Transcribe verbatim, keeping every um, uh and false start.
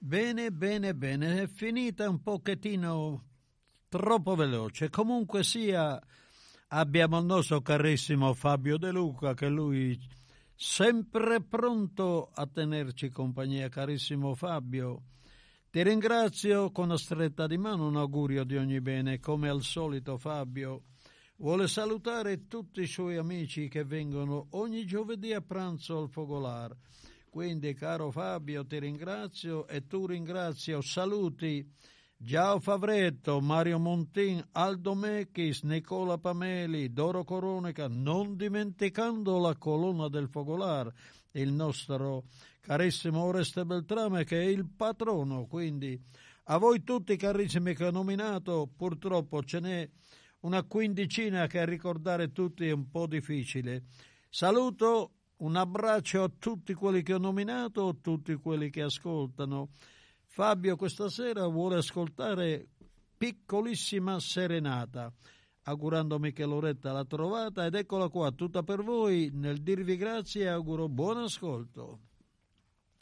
Bene, bene, bene, è finita un pochettino troppo veloce. Comunque sia, abbiamo il nostro carissimo Fabio De Luca, che lui sempre pronto a tenerci compagnia. Carissimo Fabio, ti ringrazio con una stretta di mano, un augurio di ogni bene. Come al solito Fabio vuole salutare tutti i suoi amici che vengono ogni giovedì a pranzo al Fogolar. Quindi, caro Fabio, ti ringrazio e tu ringrazio. Saluti Giao Favretto, Mario Montin, Aldo Mechis, Nicola Pameli, Doro Coronica, non dimenticando la colonna del Fogolar, il nostro carissimo Oreste Beltrame, che è il patrono. Quindi a voi tutti carissimi che ho nominato, purtroppo ce n'è una quindicina che a ricordare tutti è un po' difficile. Saluto, un abbraccio a tutti quelli che ho nominato, a tutti quelli che ascoltano. Fabio questa sera vuole ascoltare Piccolissima Serenata, augurandomi che Loretta l'ha trovata, ed eccola qua, tutta per voi. Nel dirvi grazie auguro buon ascolto.